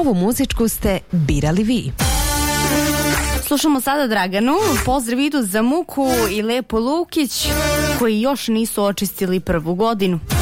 ovu muzičku ste birali vi. Slušamo sada Draganu, pozdrav idu za Muku i Lepo Lukić koji još nisu očistili prvu godinu.